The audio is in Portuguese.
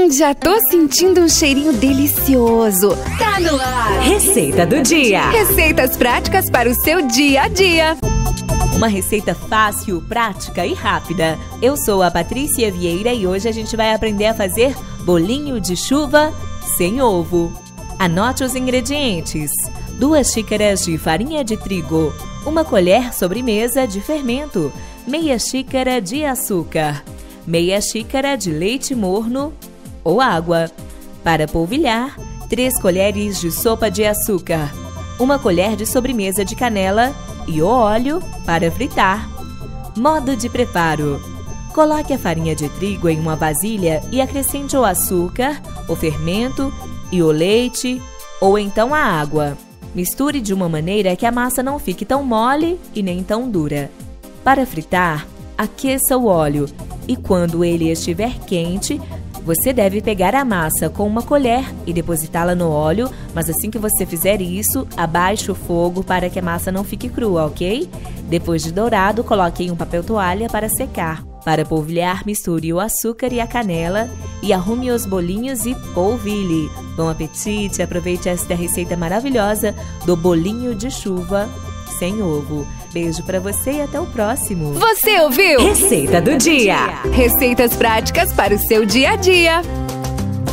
Já tô sentindo um cheirinho delicioso. Tá no ar! Receita do dia. Receitas práticas para o seu dia a dia. Uma receita fácil, prática e rápida. Eu sou a Patrícia Vieira e hoje a gente vai aprender a fazer bolinho de chuva sem ovo. Anote os ingredientes: 2 xícaras de farinha de trigo, 1 colher sobremesa de fermento, meia xícara de açúcar, meia xícara de leite morno ou água. Para polvilhar, 3 colheres de sopa de açúcar, 1 colher de sobremesa de canela e o óleo para fritar. Modo de preparo: coloque a farinha de trigo em uma vasilha e acrescente o açúcar, o fermento e o leite ou então a água. Misture de uma maneira que a massa não fique tão mole e nem tão dura. Para fritar, aqueça o óleo e quando ele estiver quente, você deve pegar a massa com uma colher e depositá-la no óleo, mas assim que você fizer isso, abaixe o fogo para que a massa não fique crua, ok? Depois de dourado, coloque em um papel toalha para secar. Para polvilhar, misture o açúcar e a canela e arrume os bolinhos e polvilhe. Bom apetite! Aproveite esta receita maravilhosa do bolinho de chuva sem ovo. Beijo pra você e até o próximo. Você ouviu? Receita do dia. Receitas práticas para o seu dia a dia.